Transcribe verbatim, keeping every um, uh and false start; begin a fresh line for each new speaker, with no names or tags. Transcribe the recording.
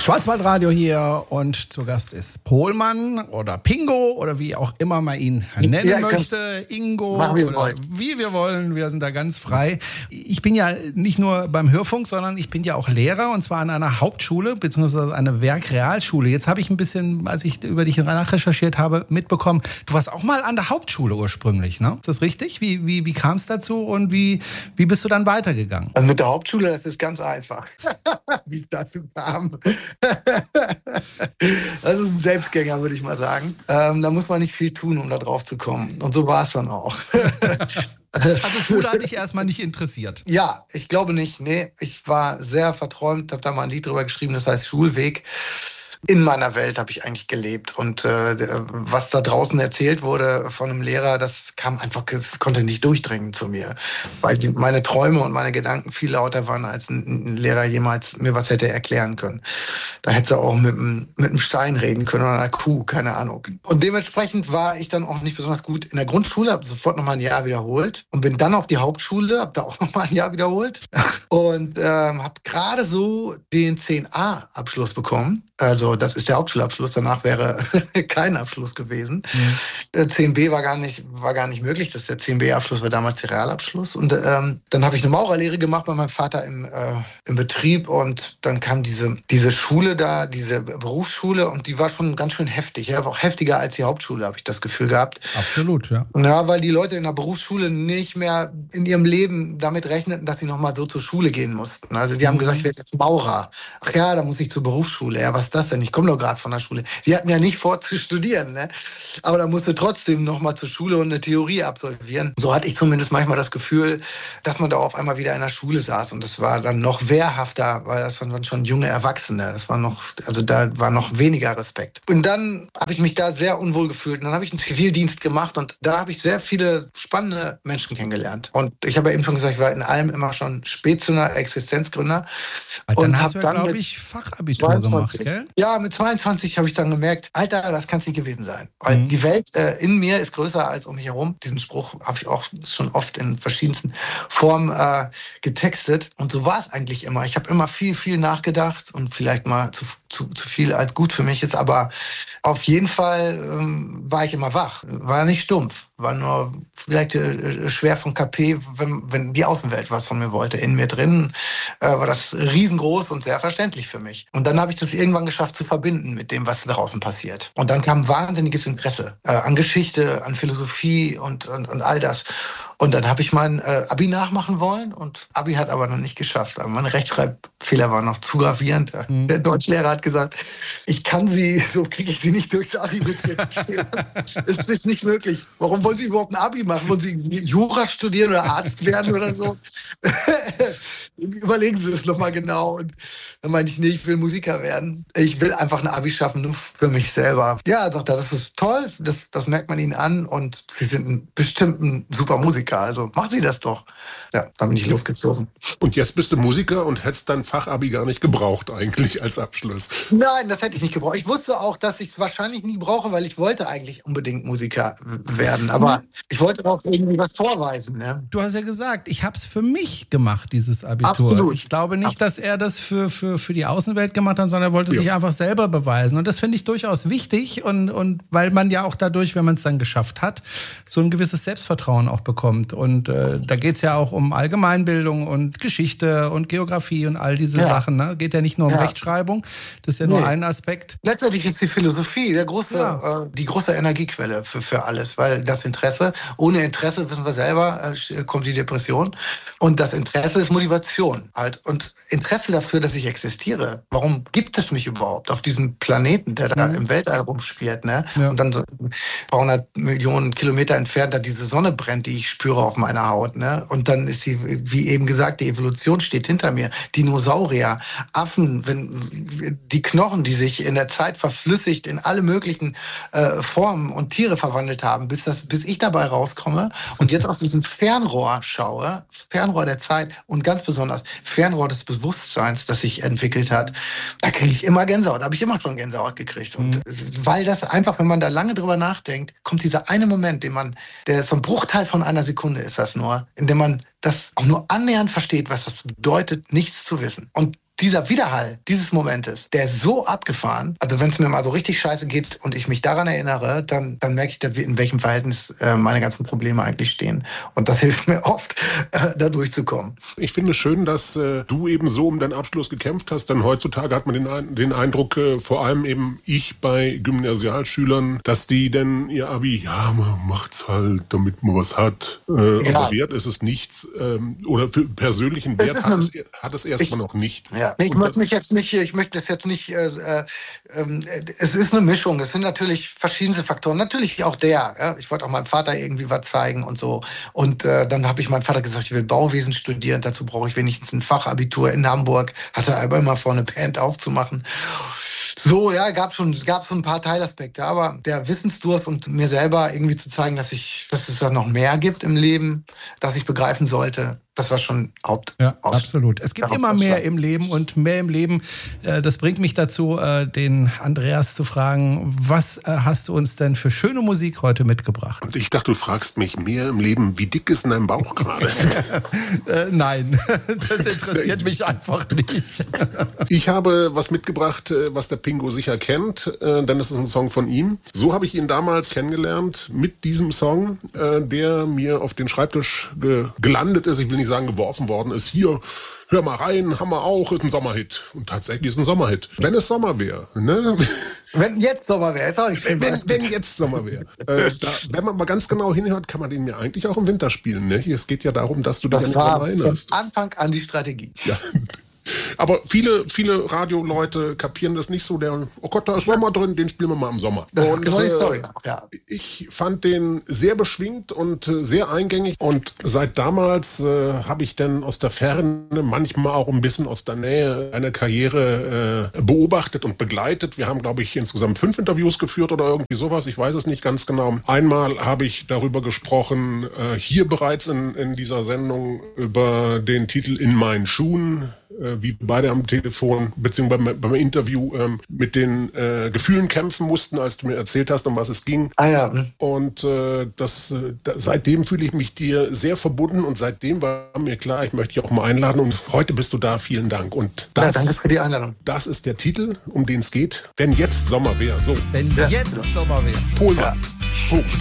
Schwarzwaldradio hier und zu Gast ist Pohlmann oder Pingo oder wie auch immer man ihn nennen ja, möchte. Ingo
wie
oder wollt. Wie wir wollen. Wir sind da ganz frei. Ich bin ja nicht nur beim Hörfunk, sondern ich bin ja auch Lehrer und zwar an einer Hauptschule beziehungsweise einer Werkrealschule. Jetzt habe ich ein bisschen, als ich über dich nachrecherchiert habe, mitbekommen, du warst auch mal an der Hauptschule ursprünglich, ne? Ist das richtig? Wie, wie, wie kam es dazu und wie, wie bist du dann weitergegangen?
Also mit der Hauptschule, das ist ganz einfach, wie es dazu kam. Das ist ein Selbstgänger, würde ich mal sagen. Ähm, da muss man nicht viel tun, um da drauf zu kommen. Und so war es dann auch.
Also Schule hat dich erstmal nicht interessiert?
Ja, ich glaube nicht. Nee, ich war sehr verträumt, habe da mal ein Lied drüber geschrieben, das heißt Schulweg. In meiner Welt habe ich eigentlich gelebt und äh, was da draußen erzählt wurde von einem Lehrer, das kam einfach, das konnte nicht durchdringen zu mir, weil die, meine Träume und meine Gedanken viel lauter waren, als ein, ein Lehrer jemals mir was hätte erklären können. Da hätte er auch mit einem, mit einem Stein reden können oder einer Kuh, keine Ahnung. Und dementsprechend war ich dann auch nicht besonders gut in der Grundschule, habe sofort noch mal ein Jahr wiederholt und bin dann auf die Hauptschule, habe da auch noch mal ein Jahr wiederholt und ähm, habe gerade so den zehn a Abschluss bekommen. Also das ist der Hauptschulabschluss, danach wäre kein Abschluss gewesen. Mhm. zehn b war gar nicht, war gar nicht möglich, das ist der zehn b Abschluss war damals der Realabschluss. Und ähm, dann habe ich eine Maurerlehre gemacht bei meinem Vater im, äh, im Betrieb und dann kam diese, diese Schule da, diese Berufsschule und die war schon ganz schön heftig. Ja, auch heftiger als die Hauptschule, habe ich das Gefühl gehabt.
Absolut, ja.
Ja, weil die Leute in der Berufsschule nicht mehr in ihrem Leben damit rechneten, dass sie nochmal so zur Schule gehen mussten. Also die haben gesagt, ich werde jetzt Maurer. Ach ja, da muss ich zur Berufsschule. Ja, was ist das denn? Ich komme doch gerade von der Schule. Die hatten ja nicht vor zu studieren, ne? Aber da musste trotzdem noch mal zur Schule und eine Theorie absolvieren. So hatte ich zumindest manchmal das Gefühl, dass man da auf einmal wieder in der Schule saß. Und das war dann noch wehrhafter, weil das waren dann schon junge Erwachsene. Das war noch, also da war noch weniger Respekt. Und dann habe ich mich da sehr unwohl gefühlt. Und dann habe ich einen Zivildienst gemacht und da habe ich sehr viele spannende Menschen kennengelernt. Und ich habe ja eben schon gesagt, ich war in allem immer schon Spätzünder, Existenzgründer.
Aber dann und hast du ja, glaube ich, Fachabitur zweiundzwanzig gemacht, gell?
Ja, mit zweiundzwanzig habe ich dann gemerkt, Alter, das kann es nicht gewesen sein. Weil mhm. die Welt äh, in mir ist größer als um mich herum. Diesen Spruch habe ich auch schon oft in verschiedensten Formen äh, getextet. Und so war es eigentlich immer. Ich habe immer viel, viel nachgedacht und vielleicht mal zu, zu, zu viel als gut für mich ist. Aber auf jeden Fall ähm, war ich immer wach. War nicht stumpf. War nur vielleicht äh, schwer von K P, wenn, wenn die Außenwelt was von mir wollte. In mir drin äh, war das riesengroß und sehr verständlich für mich. Und dann habe ich das irgendwann geschafft zu verbinden mit dem, was draußen passiert. Und dann kam wahnsinniges Interesse äh, an Geschichte, an Philosophie und, und, und all das. Und dann habe ich mein äh, Abi nachmachen wollen und Abi hat aber noch nicht geschafft. Aber meine Rechtschreibfehler waren noch zu gravierend. Mhm. Der Deutschlehrer hat gesagt, ich kann sie, so kriege ich sie nicht durchs Abi mit jetzt. Es ist nicht möglich. Warum wollen Sie überhaupt ein Abi machen? Wollen Sie Jura studieren oder Arzt werden oder so? Überlegen Sie das nochmal genau. Und dann meinte ich, nee, ich will Musiker werden. Ich will einfach ein Abi schaffen, nur für mich selber. Ja, sagt er, das ist toll, das, das merkt man Ihnen an und Sie sind ein, bestimmt ein super Musiker, also machen Sie das doch. Ja, dann bin ich losgezogen.
Und jetzt bist du Musiker und hättest dein Fachabi gar nicht gebraucht eigentlich als Abschluss.
Nein, das hätte ich nicht gebraucht. Ich wusste auch, dass ich es wahrscheinlich nie brauche, weil ich wollte eigentlich unbedingt Musiker werden. Aber ich wollte auch irgendwie was vorweisen. Ne?
Du hast ja gesagt, ich habe es für mich gemacht, dieses Abitur.
Absolut.
Ich glaube nicht,
Absolut.
dass er das für, für, für die Außenwelt gemacht hat, sondern er wollte
Ja.
sich einfach selber beweisen. Und das finde ich durchaus wichtig. Und, und weil man ja auch dadurch, wenn man es dann geschafft hat, so ein gewisses Selbstvertrauen auch bekommt. Und äh, da geht es ja auch um Allgemeinbildung und Geschichte und Geografie und all diese
ja.
Sachen. Ne? Geht ja nicht nur um
ja.
Rechtschreibung. Das ist ja nur
nee.
ein Aspekt.
Letztendlich ist die Philosophie der große, ja. äh, die große Energiequelle für, für alles. Weil das Interesse, ohne Interesse, wissen wir selber, äh, kommt die Depression. Und das Interesse ist Motivation halt. Und Interesse dafür, dass ich existiere. Warum gibt es mich überhaupt auf diesem Planeten, der da mhm. im Weltall rumschwirrt, ne? Ja. Und dann so ein paar hundert Millionen Kilometer entfernt da diese Sonne brennt, die ich spüre auf meiner Haut, ne? Und dann ist die, wie eben gesagt, die Evolution steht hinter mir. Dinosaurier, Affen, wenn die Knochen, die sich in der Zeit verflüssigt in alle möglichen äh, Formen und Tiere verwandelt haben, bis das, bis ich dabei rauskomme und jetzt aus diesem Fernrohr schaue, Fernrohr der Zeit und ganz besonders Fernrohr des Bewusstseins, das sich entwickelt hat, da kriege ich immer Gänsehaut. Da habe ich immer schon Gänsehaut gekriegt. Und mhm. weil das einfach, wenn man da lange drüber nachdenkt, kommt dieser eine Moment, den man, der ist so ein Bruchteil von einer Sekunde ist das nur, in dem man das auch nur annähernd versteht, was das bedeutet, nichts zu wissen. Und dieser Widerhall dieses Momentes, der ist so abgefahren. Also wenn es mir mal so richtig scheiße geht und ich mich daran erinnere, dann, dann merke ich, in welchem Verhältnis äh, meine ganzen Probleme eigentlich stehen. Und das hilft mir oft, äh, da durchzukommen.
Ich finde es schön, dass äh, du eben so um deinen Abschluss gekämpft hast, denn heutzutage hat man den, den Eindruck, äh, vor allem eben ich bei Gymnasialschülern, dass die denn ihr Abi, ja, man macht's halt, damit man was hat. Äh, ja. Aber wert ist es nichts. Ähm, oder für persönlichen Wert hat es, hat es erstmal noch nicht.
Ja. Nee, ich möchte mich jetzt nicht, ich möchte das jetzt nicht, äh, äh, es ist eine Mischung. Es sind natürlich verschiedene Faktoren. Natürlich auch der. Ja? Ich wollte auch meinem Vater irgendwie was zeigen und so. Und äh, dann habe ich meinem Vater gesagt, ich will Bauwesen studieren. Dazu brauche ich wenigstens ein Fachabitur in Hamburg. Hatte aber immer vor, eine Band aufzumachen. So, ja, gab schon, gab schon ein paar Teilaspekte, aber der Wissensdurst und mir selber irgendwie zu zeigen, dass ich, dass es da noch mehr gibt im Leben, dass ich begreifen sollte, das war schon Haupt.
Ja, aus, absolut. Es gibt immer mehr im Leben und mehr im Leben. Äh, das bringt mich dazu, äh, den Andreas zu fragen, was äh, hast du uns denn für schöne Musik heute mitgebracht?
Und ich dachte, du fragst mich mehr im Leben, wie dick ist in deinem Bauch gerade?
äh, nein, das interessiert mich einfach nicht.
Ich habe was mitgebracht, was der Pingo sicher kennt, äh, denn es ist ein Song von ihm. So habe ich ihn damals kennengelernt mit diesem Song, äh, der mir auf den Schreibtisch ge- gelandet ist. Ich will nicht sagen, geworfen worden ist. Hier, hör mal rein, haben wir auch, ist ein Sommerhit. Und tatsächlich ist ein Sommerhit. Wenn es Sommer wäre. Ne?
Wenn jetzt Sommer wäre, ist auch nicht
wenn, wenn, wenn jetzt Sommer wäre. Äh, da, wenn man mal ganz genau hinhört, kann man den mir eigentlich auch im Winter spielen. Ne? Es geht ja darum, dass du dich
das war erinnerst. Von Anfang an die Strategie.
Ja. Aber viele, viele Radioleute kapieren das nicht so. Der, oh Gott, da ist Sommer drin, den spielen wir mal im Sommer.
Und, äh, Story. Ja.
Ich fand den sehr beschwingt und äh, sehr eingängig. Und seit damals äh, habe ich dann aus der Ferne, manchmal auch ein bisschen aus der Nähe, eine Karriere äh, beobachtet und begleitet. Wir haben, glaube ich, insgesamt fünf Interviews geführt oder irgendwie sowas. Ich weiß es nicht ganz genau. Einmal habe ich darüber gesprochen, äh, hier bereits in, in dieser Sendung, über den Titel In meinen Schuhen. Wie wir beide am Telefon beziehungsweise beim, beim Interview ähm, mit den äh, Gefühlen kämpfen mussten, als du mir erzählt hast, um was es ging.
Ah ja.
Und äh, das, äh, da, seitdem fühle ich mich dir sehr verbunden und seitdem war mir klar, ich möchte dich auch mal einladen und heute bist du da, vielen Dank. Und das,
ja, danke für die Einladung.
Das ist der Titel, um den es geht. Wenn jetzt Sommer wäre. So.
Wenn ja. jetzt Sommer wäre.
Polmann. Ja. Punkt.